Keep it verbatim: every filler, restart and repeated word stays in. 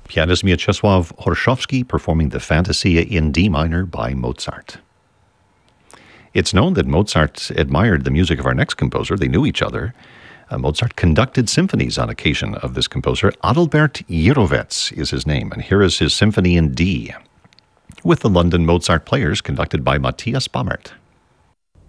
Pianist Mieczysław Horszowski performing the Fantasia in D minor by Mozart. It's known that Mozart admired the music of our next composer. They knew each other. Uh, Mozart conducted symphonies on occasion of this composer. Adalbert Jirovec is his name, and here is his Symphony in D with the London Mozart Players conducted by Matthias Bammert.